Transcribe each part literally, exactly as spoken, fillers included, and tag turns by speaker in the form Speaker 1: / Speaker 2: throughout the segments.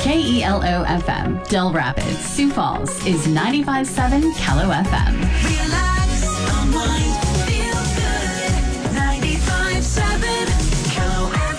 Speaker 1: K E L O F M, Del Rapids, Sioux Falls is ninety-five point seven K E L O F M.
Speaker 2: Relax, unwind, feel good. ninety-five point seven K E L O F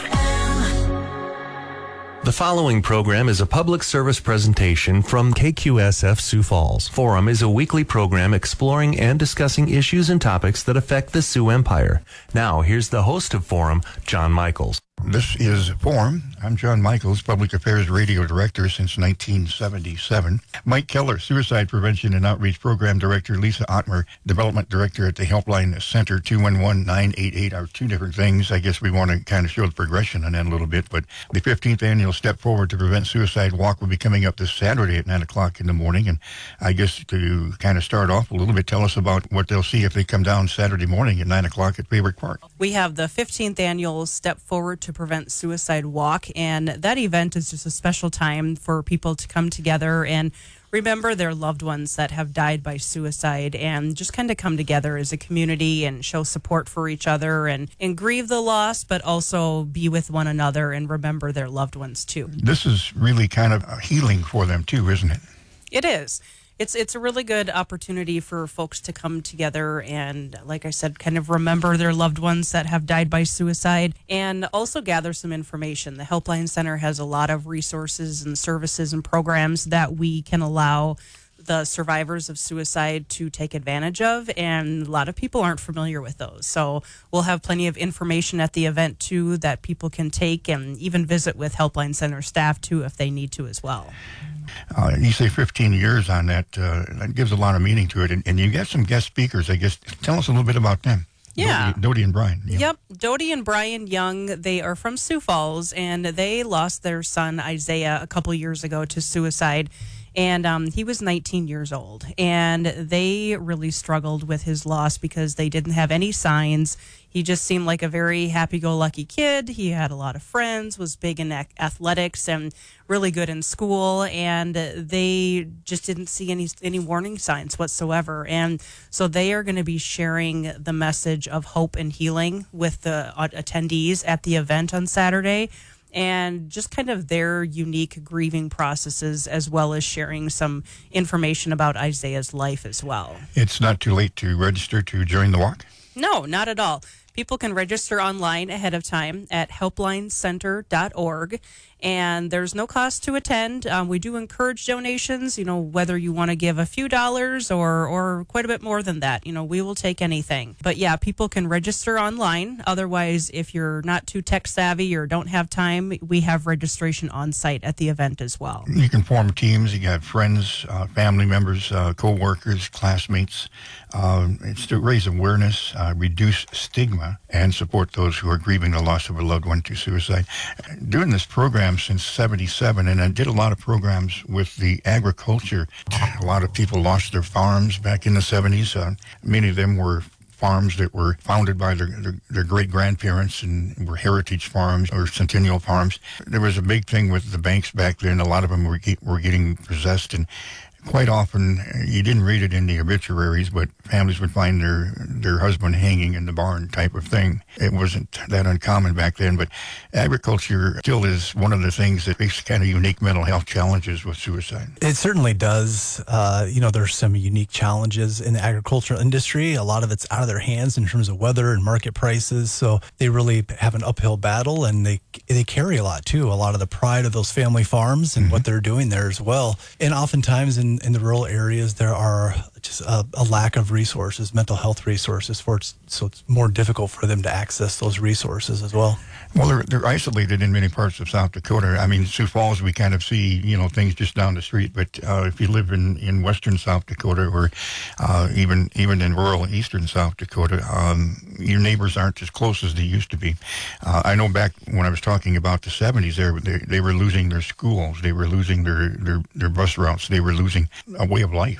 Speaker 2: M.
Speaker 3: The following program is a public service presentation from K Q S F Sioux Falls. Forum is a weekly program exploring and discussing issues and topics that affect the Sioux Empire. Now, here's the host of Forum, John Michaels.
Speaker 4: This is Forum. I'm John Michaels, Public Affairs Radio Director since nineteen seventy-seven. Mike Keller, Suicide Prevention and Outreach Program Director. Lisa Ottmer, Development Director at the Helpline Center. two one one, nine eight eight are two different things. I guess we want to kind of show the progression on that a little bit. But the fifteenth Annual Step Forward to Prevent Suicide Walk will be coming up this Saturday at nine o'clock in the morning. And I guess to kind of start off a little bit, tell us about what they'll see if they come down Saturday morning at nine o'clock at Favorite Park.
Speaker 5: We have the fifteenth Annual Step Forward to Prevent Suicide Walk, and that event is just a special time for people to come together and remember their loved ones that have died by suicide, and just kind of come together as a community and show support for each other and, and grieve the loss, but also be with one another and remember their loved ones too.
Speaker 4: This is really kind of a healing for them too, isn't it?
Speaker 5: It is. It's it's a really good opportunity for folks to come together and, like I said, kind of remember their loved ones that have died by suicide and also gather some information. The Helpline Center has a lot of resources and services and programs that we can allow the survivors of suicide to take advantage of, and a lot of people aren't familiar with those. So we'll have plenty of information at the event too that people can take and even visit with Helpline Center staff too if they need to as well.
Speaker 4: Uh, you say fifteen years on that. Uh, that gives a lot of meaning to it. And, and you got some guest speakers, I guess. Tell us a little bit about them.
Speaker 5: Yeah.
Speaker 4: Dodie, Dodie and Brian. Yeah.
Speaker 5: Yep. Dodie and Brian Young, they are from Sioux Falls, and they lost their son, Isaiah, a couple years ago to suicide. And um, he was nineteen years old, and they really struggled with his loss because they didn't have any signs. He just seemed like a very happy-go-lucky kid. He had a lot of friends, was big in athletics, and really good in school. And they just didn't see any any warning signs whatsoever. And so they are going to be sharing the message of hope and healing with the attendees at the event on Saturday, and just kind of their unique grieving processes, as well as sharing some information about Isaiah's life as well.
Speaker 4: It's not too late to register to join the walk?
Speaker 5: No, not at all. People can register online ahead of time at helpline center dot org, and there's no cost to attend. Um, we do encourage donations, you know, whether you want to give a few dollars or, or quite a bit more than that. You know, we will take anything. But yeah, people can register online. Otherwise, if you're not too tech savvy or don't have time, we have registration on site at the event as well.
Speaker 4: You can form teams. You have friends, uh, family members, uh, co-workers, classmates. Uh, it's to raise awareness, uh, reduce stigma, and support those who are grieving the loss of a loved one to suicide. Doing this program since seventy-seven, and I did a lot of programs with the agriculture. A lot of people lost their farms back in the seventies. Uh, many of them were farms that were founded by their, their, their great-grandparents and were heritage farms or centennial farms. There was a big thing with the banks back then. A lot of them were, get, were getting possessed, and quite often, you didn't read it in the obituaries, but families would find their their husband hanging in the barn type of thing. It wasn't that uncommon back then, but agriculture still is one of the things that makes kind of unique mental health challenges with suicide.
Speaker 6: It certainly does. Uh, you know, there's some unique challenges in the agricultural industry. A lot of it's out of their hands in terms of weather and market prices, so they really have an uphill battle, and they they carry a lot, too. A lot of the pride of those family farms and mm-hmm. what they're doing there as well. And oftentimes in in the rural areas, there are just a, a lack of resources, mental health resources, for it, so it's more difficult for them to access those resources as well.
Speaker 4: Well, they're, they're isolated in many parts of South Dakota. I mean, Sioux Falls, we kind of see, you know, things just down the street. But uh, if you live in, in western South Dakota, or uh, even even in rural eastern South Dakota, um, your neighbors aren't as close as they used to be. Uh, I know back when I was talking about the seventies, they, they, they were losing their schools. They were losing their, their, their bus routes. They were losing a way of life.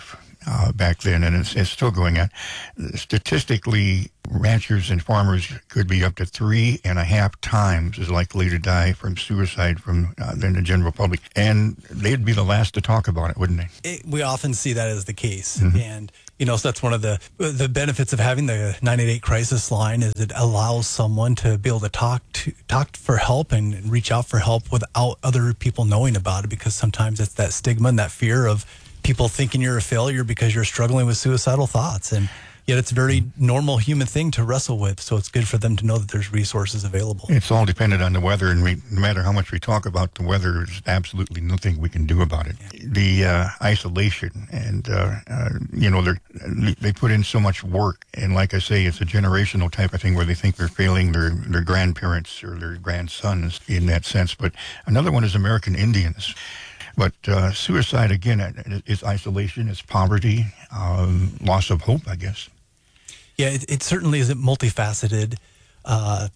Speaker 4: uh, back then, and it's, it's still going on. Statistically, ranchers and farmers could be up to three and a half times as likely to die from suicide from uh, than the general public, and they'd be the last to talk about it, wouldn't they?
Speaker 6: It, we often see that as the case, and you know, so that's one of the the benefits of having the nine eight eight crisis line is it allows someone to be able to talk to talk for help and reach out for help without other people knowing about it, because sometimes it's that stigma and that fear of people thinking you're a failure because you're struggling with suicidal thoughts, and yet it's a very normal human thing to wrestle with. So it's good for them to know that there's resources available.
Speaker 4: It's all dependent on the weather, and we, no matter how much we talk about the weather, there's absolutely nothing we can do about it. The uh, isolation, and uh, uh, you know, they they put in so much work, and like I say, it's a generational type of thing where they think they're failing their their grandparents or their grandsons in that sense. But another one is American Indians. But uh, suicide, again, is isolation, it's poverty, um, loss of hope, I guess.
Speaker 6: Yeah, it, it certainly is multifaceted uh,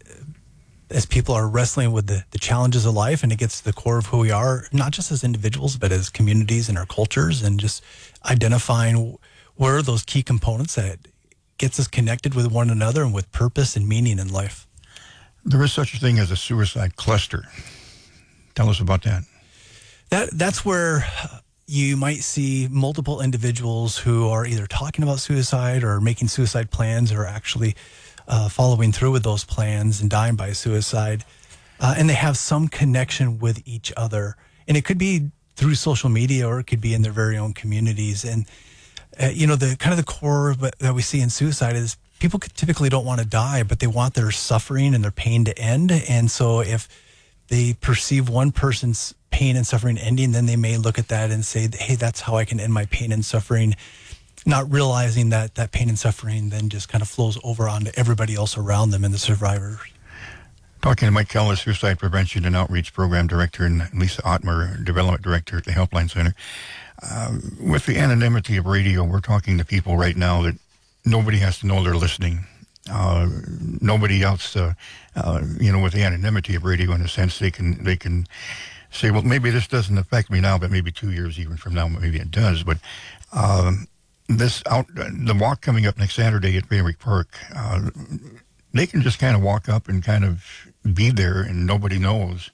Speaker 6: as people are wrestling with the, the challenges of life, and it gets to the core of who we are, not just as individuals, but as communities and our cultures, and just identifying where are those key components that gets us connected with one another and with purpose and meaning in life.
Speaker 4: There is such a thing as a suicide cluster. Tell us about that.
Speaker 6: That That's where you might see multiple individuals who are either talking about suicide or making suicide plans or actually uh, following through with those plans and dying by suicide. Uh, and they have some connection with each other. And it could be through social media, or it could be in their very own communities. And, uh, you know, the kind of the core that we see in suicide is people typically don't want to die, but they want their suffering and their pain to end. And so if they perceive one person's pain and suffering ending, then they may look at that and say, hey, that's how I can end my pain and suffering, not realizing that that pain and suffering then just kind of flows over onto everybody else around them and the survivors.
Speaker 4: Talking to Mike Keller, Suicide Prevention and Outreach Program Director, and Lisa Ottmer, Development Director at the Helpline Center. Um, with the anonymity of radio, we're talking to people right now that nobody has to know they're listening. Uh, nobody else, uh, uh, you know, with the anonymity of radio, in a sense, they can they can say, well, maybe this doesn't affect me now, but maybe two years even from now, maybe it does. But um, this out, the walk coming up next Saturday at Bayrick Park, uh, they can just kind of walk up and kind of be there, and nobody knows.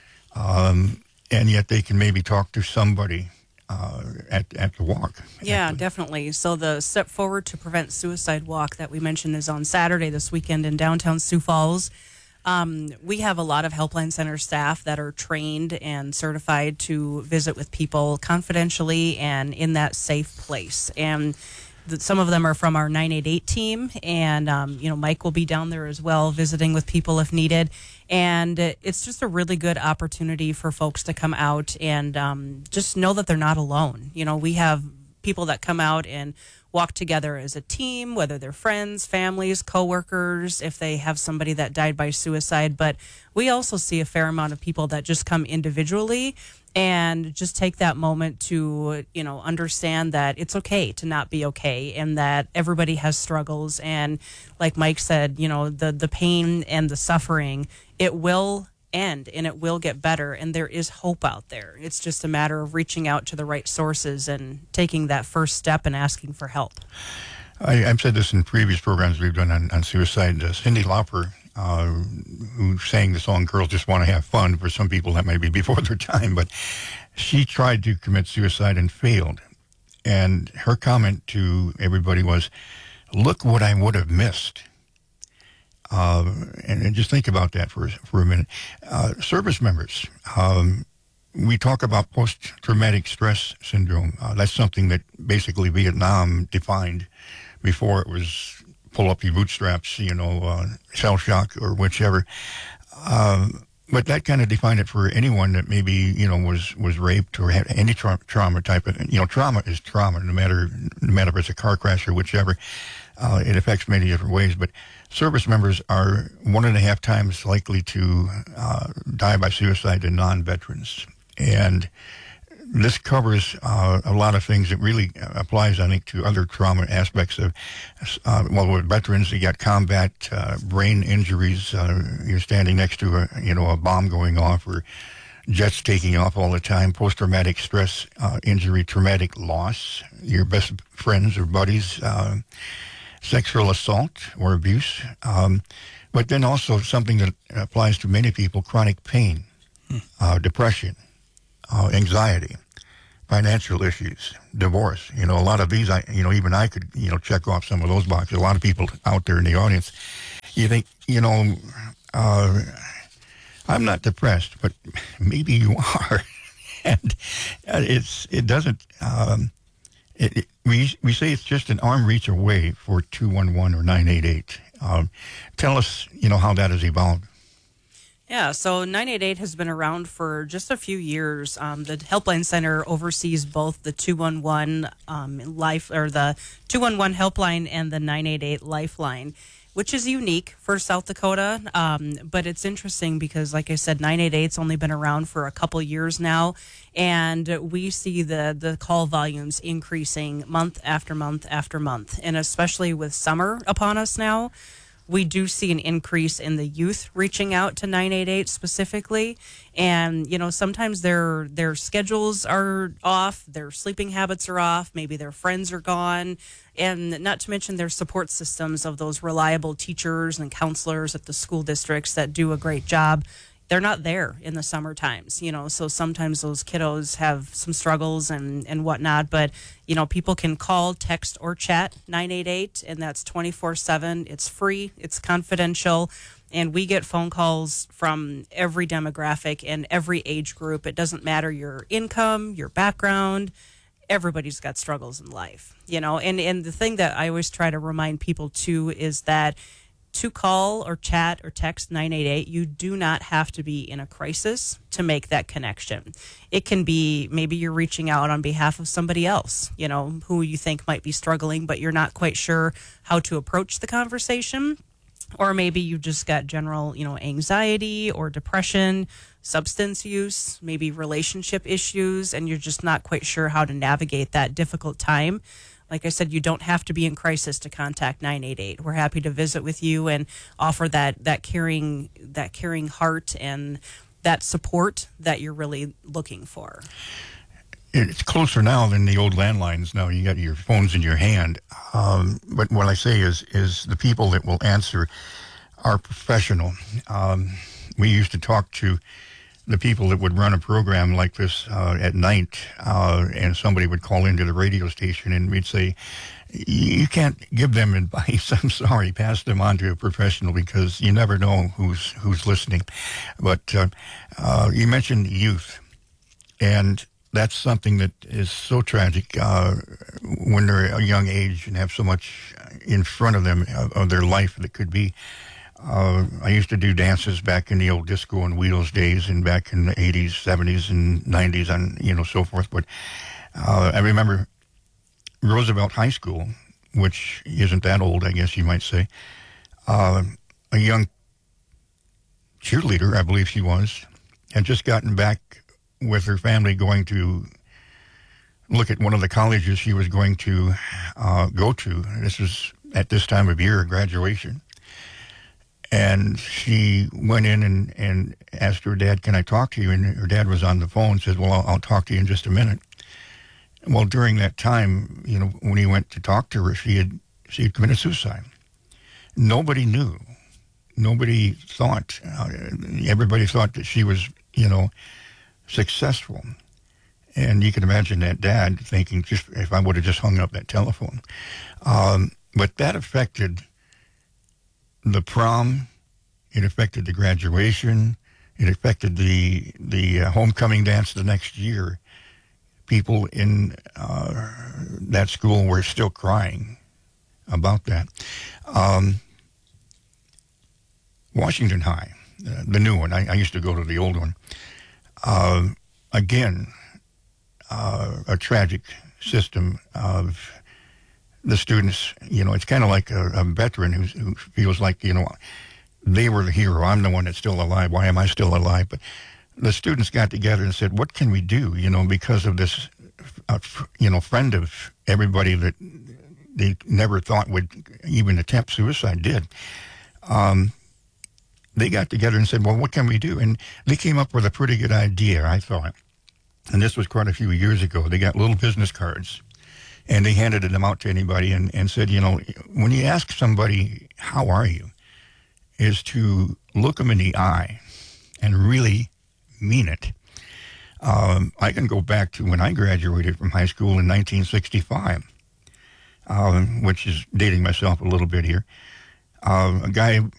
Speaker 4: Um, and yet they can maybe talk to somebody uh, at at the walk.
Speaker 5: Yeah,
Speaker 4: actually.
Speaker 5: definitely. So the Step Forward to Prevent Suicide walk that we mentioned is on Saturday this weekend in downtown Sioux Falls. Um, we have a lot of Helpline Center staff that are trained and certified to visit with people confidentially and in that safe place. And the, some of them are from our nine eight eight team, and um, you know, Mike will be down there as well, visiting with people if needed. And it's just a really good opportunity for folks to come out and um, just know that they're not alone. You know, we have people that come out and walk together as a team, whether they're friends, families, coworkers, if they have somebody that died by suicide. But we also see a fair amount of people that just come individually and just take that moment to, you know, understand that it's okay to not be okay, and that everybody has struggles. And like Mike said, you know, the, the pain and the suffering, it will end and it will get better, and there is hope out there. It's just a matter of reaching out to the right sources and taking that first step and asking for help.
Speaker 4: I, I've said this in previous programs we've done on, on suicide. Uh, Cyndi Lauper, uh, who sang the song Girls Just Want to Have Fun, for some people that might be before their time, but she tried to commit suicide and failed. And her comment to everybody was, look what I would have missed. Uh, and, and just think about that for for a minute. Uh, service members, um, we talk about post-traumatic stress syndrome. Uh, that's something that basically Vietnam defined before it was pull up your bootstraps, you know, uh, shell shock or whichever. Um, but that kind of defined it for anyone that maybe, you know, was, was raped or had any tra- trauma type of, you know, trauma is trauma, no matter, no matter if it's a car crash or whichever. Uh, it affects many different ways, but service members are one and a half times likely to uh, die by suicide than non-veterans. And this covers uh, a lot of things. It really applies, I think, to other trauma aspects of, uh, well, with veterans, you got combat, uh, brain injuries. Uh, you're standing next to a, you know, a bomb going off, or jets taking off all the time, post-traumatic stress uh, injury, traumatic loss, your best friends or buddies, uh, sexual assault or abuse, um, but then also something that applies to many people, chronic pain, hmm. uh, depression, uh, anxiety, financial issues, divorce. You know, a lot of these, I, you know, even I could, you know, check off some of those boxes. A lot of people out there in the audience, you think, you know, uh, I'm not depressed, but maybe you are. And it's, it doesn't, um, it, it, we, we say it's just an arm reach away for two one one or nine eight eight. Um, tell us, you know, how that has evolved.
Speaker 5: Yeah, so nine eight eight has been around for just a few years. Um, the Helpline Center oversees both the two one one um, life or the two one one helpline and the nine eight eight lifeline, which is unique for South Dakota. Um, but it's interesting because, like I said, nine eight eight's only been around for a couple years now, and we see the the call volumes increasing month after month after month, and especially with summer upon us now, we do see an increase in the youth reaching out to nine eight eight specifically. And, you know, sometimes their their schedules are off, their sleeping habits are off, maybe their friends are gone, and not to mention their support systems of those reliable teachers and counselors at the school districts that do a great job. They're not there in the summer times, you know, so sometimes those kiddos have some struggles and, and whatnot. But, you know, people can call, text, or chat nine eight eight, and that's twenty-four seven. It's free, it's confidential, and we get phone calls from every demographic and every age group. It doesn't matter your income, your background. Everybody's got struggles in life, you know, and, and the thing that I always try to remind people, too, is that to call or chat or text nine eight eight, you do not have to be in a crisis to make that connection. It can be maybe you're reaching out on behalf of somebody else, you know, who you think might be struggling, but you're not quite sure how to approach the conversation. Or maybe you just got general, you know, anxiety or depression, substance use, maybe relationship issues, and you're just not quite sure how to navigate that difficult time. Like I said, you don't have to be in crisis to contact nine eight eight. We're happy to visit with you and offer that that caring that caring heart and that support that you're really looking for.
Speaker 4: It's closer now than the old landlines. Now you got your phones in your hand. Um, but what I say is, is the people that will answer are professional. Um, we used to talk to the people that would run a program like this uh, at night, uh, and somebody would call into the radio station, and we'd say, you can't give them advice. I'm sorry, pass them on to a professional because you never know who's who's listening. But uh, uh, you mentioned youth, and that's something that is so tragic uh, when they're a young age and have so much in front of them of, of their life that could be. Uh, I used to do dances back in the old disco and wheels days, and back in the eighties, seventies, and nineties, and you know so forth. But uh, I remember Roosevelt High School, which isn't that old, I guess you might say. Uh, a young cheerleader, I believe she was, had just gotten back with her family, going to look at one of the colleges she was going to uh, go to. This was at this time of year, graduation. And she went in and, and asked her dad, can I talk to you? And her dad was on the phone and said, well, I'll, I'll talk to you in just a minute. Well, during that time, you know, when he went to talk to her, she had, she had committed suicide. Nobody knew. Nobody thought. Uh, everybody thought that she was, you know, successful. And you can imagine that dad thinking, just if I would have just hung up that telephone. Um, but that affected the prom, it affected the graduation, it affected the the uh, homecoming dance the next year. People in uh, that school were still crying about that. Um, Washington High, uh, the new one, I, I used to go to the old one. Uh, again, uh, a tragic system of the students, you know, it's kind of like a, a veteran who's, who feels like, you know, they were the hero. I'm the one that's still alive. Why am I still alive? But the students got together and said, what can we do, you know, because of this, uh, you know, friend of everybody that they never thought would even attempt suicide did. Um, they got together and said, well, what can we do? And they came up with a pretty good idea, I thought. And this was quite a few years ago. They got little business cards, and they handed them out to anybody and, and said, you know, when you ask somebody, how are you, is to look them in the eye and really mean it. Um, I can go back to when I graduated from high school in nineteen sixty-five, um, which is dating myself a little bit here. Uh, a guy